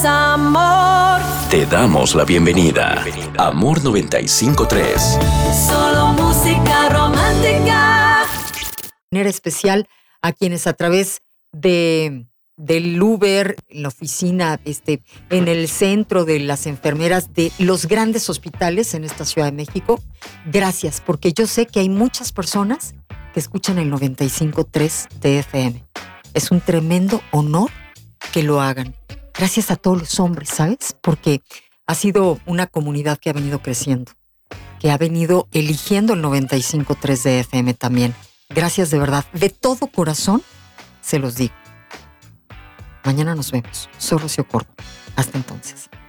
es amor. Te damos la bienvenida. Amor 95.3. Solo música romántica. De manera especial a quienes a través del Uber, en la oficina, en el centro de las enfermeras de los grandes hospitales en esta Ciudad de México, gracias, porque yo sé que hay muchas personas que escuchan el 95.3 de FM. Es un tremendo honor que lo hagan. Gracias a todos los hombres, ¿sabes? Porque ha sido una comunidad que ha venido creciendo, que ha venido eligiendo el 95.3 de FM también. Gracias de verdad, de todo corazón, se los digo. Mañana nos vemos. Soy Rocío Córdoba. Hasta entonces.